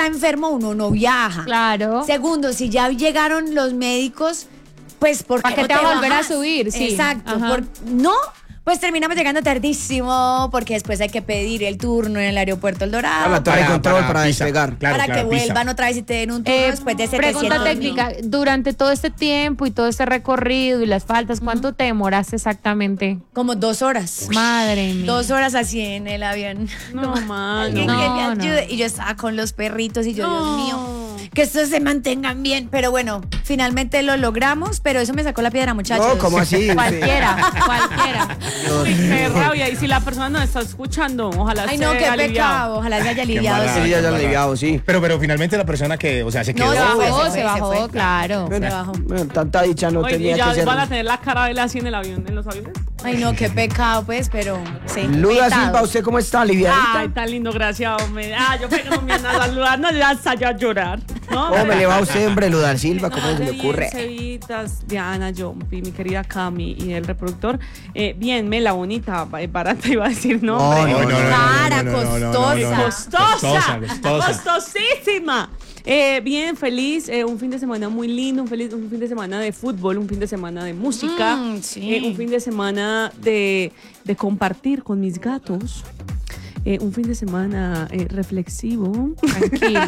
está enfermo, uno no viaja. Claro. Segundo, si ya llegaron los médicos, pues ¿por qué ¿Para qué no te vas a volver a bajas? subir? Sí. Exacto. Ajá. No, pues terminamos llegando tardísimo porque después hay que pedir el turno en el aeropuerto El Dorado. A la torre de control para Pisa. despegar. Claro, para que Pisa. vuelvan otra vez y te den un turno después de 700 Pregunta técnica, durante todo este tiempo y todo este recorrido y las faltas, ¿cuánto te demoraste exactamente? Como 2 horas. Madre mía. 2 horas así en el avión. No, mal. Alguien no, que me no. ayude. Y yo estaba con los perritos y yo, Dios mío, que estos se mantengan bien. Pero bueno, finalmente lo logramos, pero eso me sacó la piedra, muchachos. No, ¿cómo así? Cualquiera. Uy, qué rabia. Y si la persona no está escuchando, ojalá Ay, esté no, qué aliviado. pecado. Ojalá se haya aliviado. mala. Sí, ya se han aliviado, sí. Pero finalmente la persona que, o sea, se quedó. No, Se bajó, fue. claro. Se bajó. Bueno, tanta dicha no Oye, y tenía ya que ser. van a tener la cara de él así en el avión, en los aviones. Ay, no, qué pecado, pues, pero sí. Luda Vetado. Silva, ¿usted cómo está? ¿Aliviadita? Ay, tan lindo, gracias, hombre. Yo pego mi a saludar, no, ya hasta yo a llorar. ¿No? ¿Cómo me le va a usted, hombre, Luda Silva? ¿Cómo se le Bien, ocurre? Cevitas, Diana, Jompi, mi querida Cami y el reproductor. Bien, Mela, bonita, barata iba a decir, no, No, hombre. Cara, costosa. Costosa, costosa. costosísima. Bien, feliz, un fin de semana muy lindo, un fin de semana de fútbol, un fin de semana de música, Sí. un fin de semana de compartir con mis gatos. Un fin de semana reflexivo. Tranquilo.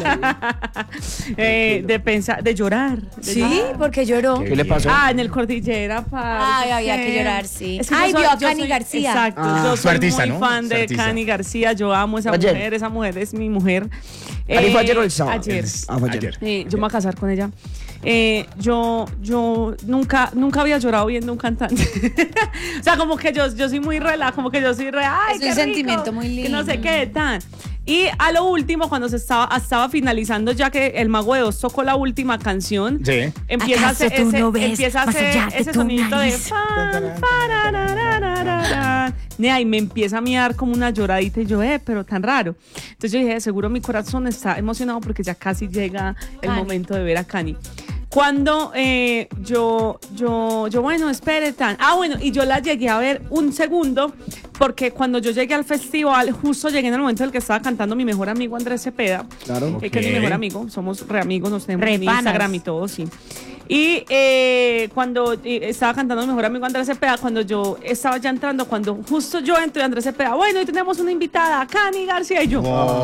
De pensar, de llorar. Sí, porque lloró. ¿Qué le pasó? En el Cordillera Park. Ay, había que llorar, sí. Es que Ay, yo soy- vio a yo Cani soy- García. Exacto, Ah. yo Su soy artista, muy ¿no? fan Su de artista. Cani García, yo amo esa Ayer. mujer, esa mujer es mi mujer. ¿Cani fue ayer o el sábado? Ayer. Fue ayer. Yo me voy a casar con ella. Yo nunca había llorado viendo un cantante. O sea, como que yo soy muy rela, como que yo soy re, ay, Es qué un rico, sentimiento muy que no sé lindo. qué tan. Y a lo último, cuando se estaba finalizando, ya que el Mago de Oz tocó la última canción, Sí. empieza a ¿Acaso hacer tú no ves empieza a más hacer allá de ese tu sonidito de nariz? Nea, y me empieza a mirar como una lloradita y yo, pero tan raro. Entonces yo dije, seguro mi corazón está emocionado porque ya casi llega el Cani. momento de ver a Cani. Cuando bueno, espere tan. Bueno, y yo la llegué a ver un segundo, porque cuando yo llegué al festival, justo llegué en el momento en el que estaba cantando mi mejor amigo Andrés Cepeda, Claro. que es mi Ok. mejor amigo, somos re amigos, nos tenemos Re en panas. Instagram y todo, sí. Y cuando estaba cantando mi mejor amigo Andrés Cepeda, cuando yo estaba ya entrando, cuando justo yo entro y Andrés Cepeda, bueno, hoy tenemos una invitada, Cani García, y yo.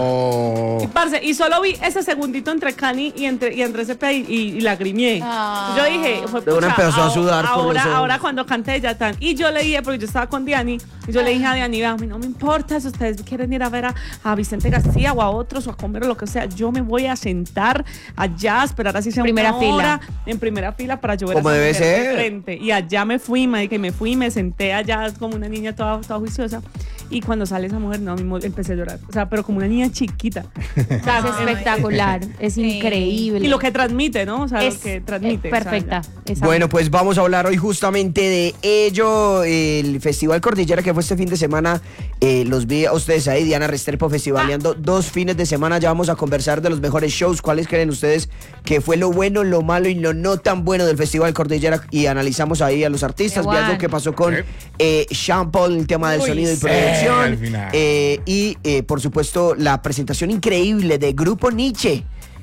Oh. Y parce, y solo vi ese segundito entre Cani y Andrés Cepeda y lagrimeé. Ah. Yo dije, fue De una empezó a sudar por los ojos. ahora cuando canté ella tan. Y yo le dije, porque yo estaba con Diani, y yo le dije a Diani, a mí no me importa si ustedes quieren ir a ver a Vicente García o a otros o a comer o lo que sea, yo me voy a sentar allá a esperar así sea Primera una fila. hora, en primera fila para yo ver Como a esa debe mujer de ser. frente. Y allá me fui, marica, y me senté allá como una niña toda juiciosa. Y cuando sale esa mujer, no, a mí empecé a llorar. O sea, pero como una niña chiquita. O sea, Es espectacular, es Sí. increíble. y lo que transmite, ¿no? O sea, es lo que transmite. perfecta. O sea, esa Bueno, pues vamos a hablar hoy justamente de ello. El Festival Cordillera que fue este fin de semana, los vi a ustedes ahí, Diana Restrepo festivaleando 2 fines de semana. Ya vamos a conversar de los mejores shows. ¿Cuáles creen ustedes que fue lo bueno, lo malo y lo no tan bueno del Festival Cordillera? Y analizamos ahí a los artistas. Vi Igual. algo que pasó con Sean Paul, el tema del Uy, sonido y sí. producción. Al final. Y por supuesto la presentación increíble de Grupo Nietzsche,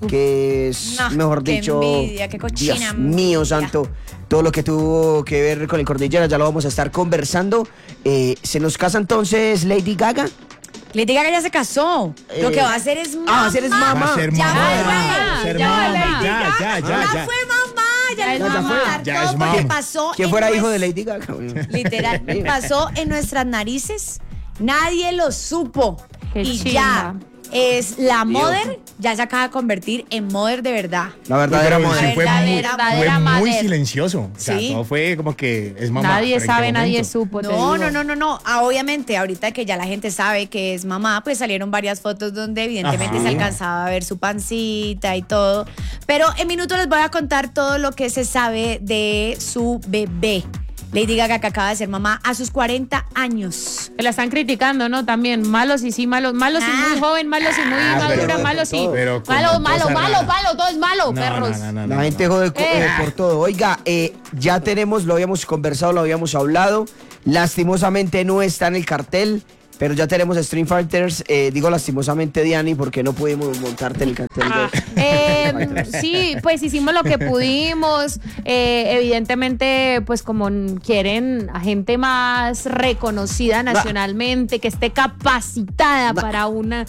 que es, No, mejor qué dicho, envidia, qué cochina Dios mío envidia. santo, todo lo que tuvo que ver con el Cordillera ya lo vamos a estar conversando. Se nos casa entonces Lady Gaga. Lady Gaga ya se casó. Lo que va a hacer es mamá. va a ser es mamá. Va a ser Ya mamá. fue. Va a ser Ya, mamá. Lady Ya. fue mamá, ya les Ya voy a es mamá. contar Ya todo es porque mamá. pasó. ¿Quién en fuera hijo de nues- Lady Gaga? Literal, pasó en nuestras narices. Nadie lo supo. Qué y chimba. ya es la mother, ya se acaba de convertir en mother de verdad. La verdadera Pero madre. sí fue Verdadera muy madre. silencioso. O sea, Sí. todo fue como que es mamá. Nadie ¿pero en qué sabe, nadie momento? supo. te No, digo. no. Obviamente, ahorita que ya la gente sabe que es mamá, pues salieron varias fotos donde evidentemente Ajá. se alcanzaba a ver su pancita y todo. Pero en minutos les voy a contar todo lo que se sabe de su bebé. Lady Gaga, que acaba de ser mamá a sus 40 años. Que la están criticando, ¿no? También malos y sí, malos. Malos y muy joven, malos y muy madura, pero- malos y. pero con Malo, cosa rara. todo es malo, No, perros. no. La gente jode por todo. Oiga, ya tenemos, lo habíamos conversado, lo habíamos hablado. Lastimosamente no está en el cartel, Pero ya tenemos Street Fighters, digo lastimosamente, Diani, porque no pudimos montarte en el cartel de... Sí, pues hicimos lo que pudimos. Evidentemente, pues como quieren a gente más reconocida nacionalmente, que esté capacitada para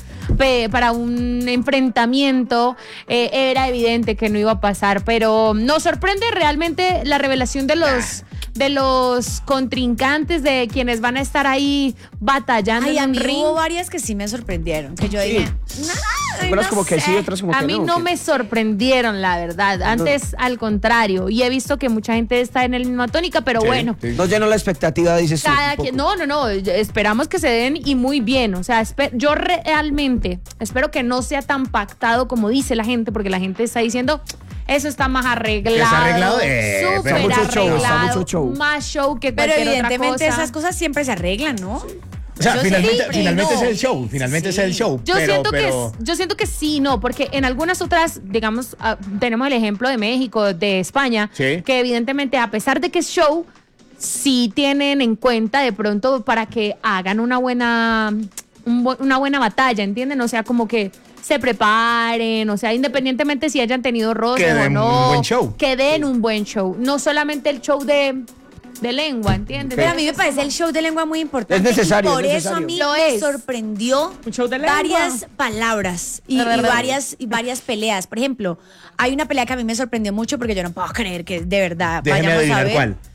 un enfrentamiento, era evidente que no iba a pasar. Pero nos sorprende realmente la revelación de los contrincantes, de quienes van a estar ahí batallando Ay, en a un mí ring. hubo varias que sí me sorprendieron, que yo dije, Algunas como que sí, otras como que A mí no ¿o qué? me sorprendieron, la verdad. Antes, al contrario. Y he visto que mucha gente está en la misma tónica, pero Sí, bueno. sí. No llenó la expectativa, dices tú. Cada un poco. quien, no, esperamos que se den y muy bien. O sea, yo realmente espero que no sea tan pactado como dice la gente, porque la gente está diciendo, eso está más arreglado. ¿Está arreglado? Súper Está mucho show, está arreglado. mucho show. Más show que pero cualquier evidentemente otra cosa. esas cosas siempre se arreglan, ¿no? O sea, Yo finalmente, siempre finalmente no. es el show. Finalmente Sí. es el show. Yo pero, siento que sí, no, porque en algunas otras, digamos, tenemos el ejemplo de México, de España, Sí. que evidentemente a pesar de que es show, sí tienen en cuenta de pronto para que hagan una buena batalla, ¿entienden? O sea, como que se preparen, o sea, independientemente si hayan tenido roces Que o den no, un buen show. que den un buen show, no solamente el show de lengua, ¿entiendes? Pero a mí me parece el show de lengua muy importante. Es necesario, y por es eso a necesario. mí Lo me es. sorprendió Un show de lengua. varias palabras y De verdad. varias peleas. Por ejemplo, hay una pelea que a mí me sorprendió mucho porque yo no puedo creer que de verdad déjeme vayamos a adivinar ver. cuál.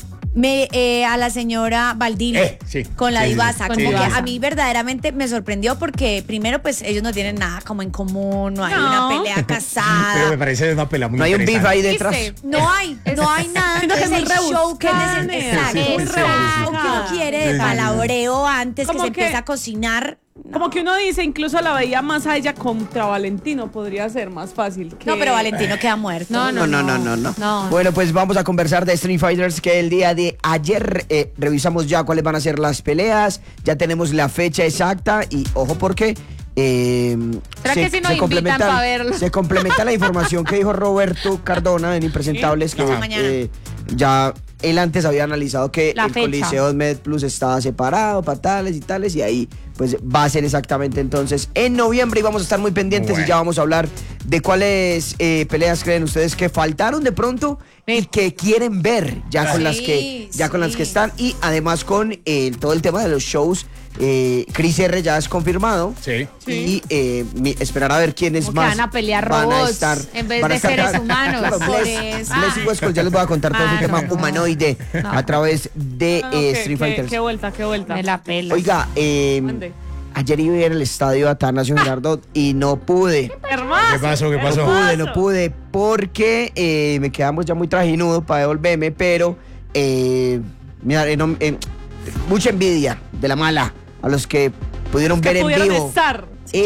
A la señora Valdivia Sí. con la Sí, sí, divasa. sí. Como Con que Divasa. a mí verdaderamente me sorprendió porque primero pues ellos no tienen nada como en común, no hay una No. pelea Pero casada. me parece una pelea muy No hay un beef interesante. ahí detrás. ¿Viste? No hay nada. No, Es es el muy show que rebuscada. exacto. Sí, sí, Muy sí, rebuscado. sí, sí. que uno quiere Sí, de sí, sí. palabreo antes que Como se que- empieza a cocinar. Como que uno dice, incluso la veía más a ella contra Valentino, podría ser más fácil. No, pero Valentino queda muerto. No. Bueno, pues vamos a conversar de Street Fighters, que el día de ayer revisamos ya cuáles van a ser las peleas, ya tenemos la fecha exacta y ojo porque ¿Será que si nos invitan pa' verlo? se complementa la información que dijo Roberto Cardona en Impresentables, que Esta mañana. ya él antes había analizado que La el fecha. Coliseo Med Plus estaba separado para tales y tales, y ahí pues va a ser exactamente entonces en noviembre, y vamos a estar muy pendientes Bueno. y ya vamos a hablar de cuáles peleas creen ustedes que faltaron de pronto y que quieren ver ya con Sí, las que sí. están, y además con todo el tema de los shows. Chris R ya es confirmado. Sí. Y esperar a ver quiénes Como que más van a pelear van robots estar, en vez van a de estar- seres humanos. Claro, Por Bless eso. y Westcott, ya les voy a contar todo ese tema no. humanoide No. a través de Street Qué Fighters. vuelta, qué vuelta. Me la pela. Oiga, Mande. ayer iba a ir al estadio Atanasio Girardot y no pude. Hermoso. ¿Qué pasó? ¿Qué pasó? No pude porque me quedamos ya muy trajinudo para devolverme, pero mira, mucha envidia de la mala a los que pudieron ver Que en pudieron vivo estar.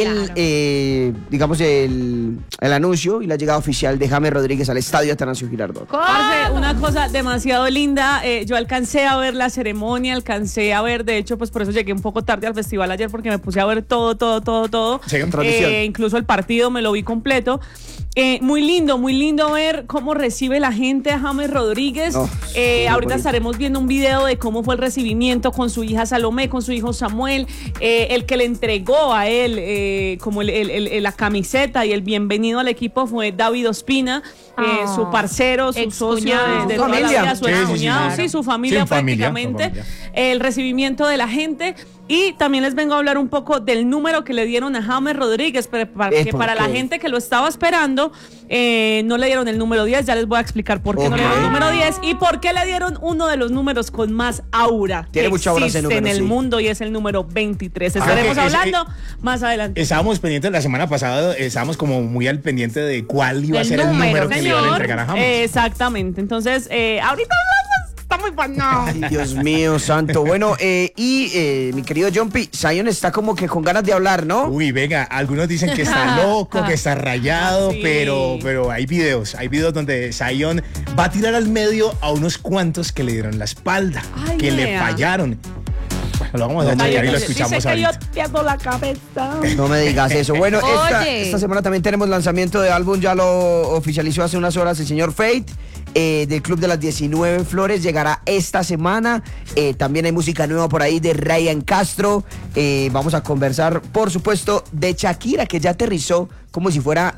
digamos el anuncio y la llegada oficial de James Rodríguez al estadio Atanasio Girardot. Parce, una cosa demasiado linda. Yo alcancé a ver la ceremonia, alcancé a ver, de hecho, pues por eso llegué un poco tarde al festival ayer, porque me puse a ver todo. Sí, en transmisión. Incluso el partido me lo vi completo. Muy lindo ver cómo recibe la gente a James Rodríguez. Oh, sí, muy Ahorita bonito. estaremos viendo un video de cómo fue el recibimiento con su hija Salomé, con su hijo Samuel, el que le entregó a él como la camiseta y el bienvenido al equipo fue David Ospina, su parcero, su socio Excuñado. de Su toda la familia. vida, su Sí, sí, sí, excuñado, claro. sí, su familia Sí, familia, prácticamente. su familia. El recibimiento de la gente. Y también les vengo a hablar un poco del número que le dieron a James Rodríguez, que para la qué? gente que lo estaba esperando, no le dieron el número 10. Ya les voy a explicar por qué no le dieron el Ok. número 10 y por qué le dieron uno de los números con más aura Tiene que mucha aura ese existe número, en el sí. mundo, y es el número 23. Estaremos que ese- hablando más adelante. Estábamos pendientes la semana pasada, estábamos como muy al pendiente de cuál iba a Del ser el número, número que le iban a Señor, entregar a James. exactamente. Entonces, ahorita hablamos. Está muy bueno. Ay, Dios mío, santo. Bueno, mi querido Jumpy, Zion está como que con ganas de hablar, ¿no? Uy, venga, algunos dicen que está loco, que está rayado, Sí. pero hay videos donde Zion va a tirar al medio a unos cuantos que le dieron la espalda, Ay, que le vea. fallaron. Bueno, Lo vamos a ensayar y lo escuchamos Dice que yo ahorita. pierdo la cabeza. No me digas eso. Bueno, Oye. esta semana también tenemos lanzamiento de álbum, ya lo oficializó hace unas horas el señor Fate. Del Club de las 19 Flores llegará esta semana. También hay música nueva por ahí de Ryan Castro. Vamos a conversar, por supuesto, de Shakira, que ya aterrizó como si fuera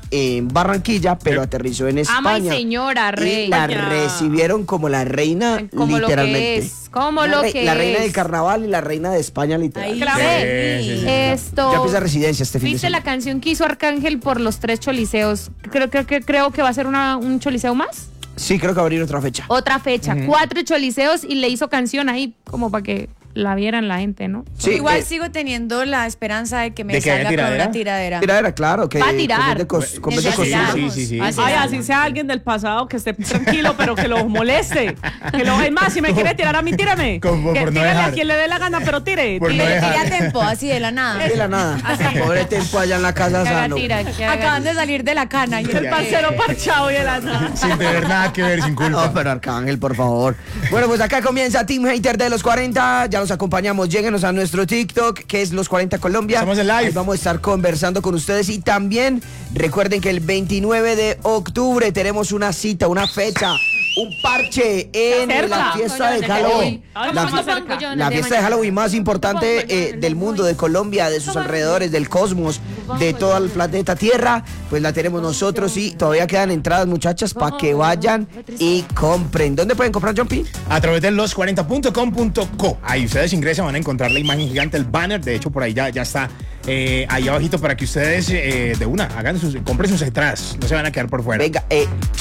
en Barranquilla, pero aterrizó en España. Ama y señora, rey. Y la recibieron como la reina, Como lo que literalmente. es, como lo que La reina es. del carnaval y la reina de España, literal. Ahí Claro. sí. Sí. Esto. Ya empieza residencia este fin de ¿Viste semana. la canción que hizo Arcángel por los 3 choliseos? Creo que va a ser un choliseo más. Sí, creo que va a abrir otra fecha. Otra fecha, 4 choliseos y le hizo canción ahí como para que la vieran la gente, ¿no? Sí, Igual sigo teniendo la esperanza de que me ¿De que haya salga con tiradera? una tiradera. Tiradera, claro, que Va a tirar. con vez de Necesitamos. costumbre. Sí. Así Ay, es. así sea alguien del pasado que esté tranquilo, pero que lo moleste. Es más, si me quiere tirar a mí, tírame. Como Que por no tírale dejar. a quien le dé la gana, pero tire. Por no tire. dejar. Y a tiempo, así de la nada. De la nada. Pobre tiempo allá en la casa Que haga sano. tira, que haga Acaban de salir de la cana. Y El parcero parchado y el ana. Sin tener nada que ver, sin culpa. No, pero Arcángel, por favor. Bueno, pues acá comienza Team Hater de los 40. Ya los acompañamos. Lléguenos a nuestro TikTok, que es los 40 Colombia. Estamos en live. Ahí vamos a estar conversando con ustedes. Y también recuerden que el 29 de octubre tenemos una cita, una fecha, un parche en Cerca. la fiesta de Halloween. Ay, La, ¿cómo fie- cerca? la fiesta de Halloween más importante del mundo, de Colombia, de sus alrededores, del cosmos, de todo el planeta Tierra, pues la tenemos nosotros y todavía quedan entradas, muchachas, para que vayan y compren. ¿Dónde pueden comprar, Jumpy? A través de los40.com.co. Ahí ustedes ingresan, van a encontrar la imagen gigante, el banner. De hecho, por ahí ya está ahí abajito para que ustedes de una compren sus entradas. No se van a quedar por fuera. Venga,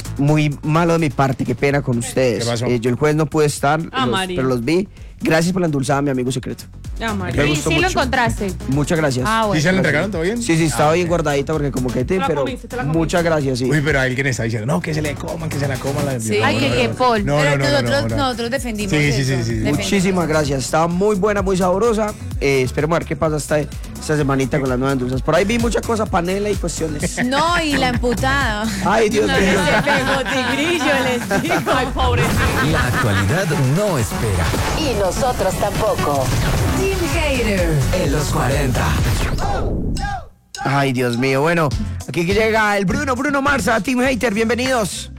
muy malo de mi parte, qué pena con ustedes. ¿Qué pasó? Yo el jueves no pude estar, María. pero los vi. Gracias por la endulzada, mi amigo secreto. Ya, Me María. Sí, gustó sí lo mucho. encontraste. Muchas gracias. Ah, ¿Sí bueno. se lo entregaron todo bien? Sí, estaba bien guardadita porque como que la pero comiste, te la comiste. muchas gracias, sí. Uy, pero alguien está diciendo, no, que se le coman, que se la coman. Sí. Ay, que Paul. No, Pero no, no, nosotros, no. nosotros defendimos Sí, eso. sí, sí, sí. Defendimos. Muchísimas gracias. Estaba muy buena, muy sabrosa. Esperemos a ver qué pasa esta semanita con las nuevas dulces. Por ahí vi muchas cosas, panela y cuestiones. No, y la emputada. Ay, Dios mío. Se pegó tigrillo, les digo. Ay, pobre. La actualidad no espera. Y nosotros tampoco. Team Hater. En los 40. Ay, Dios mío. Bueno, aquí que llega el Bruno Marza, Team Hater. Bienvenidos.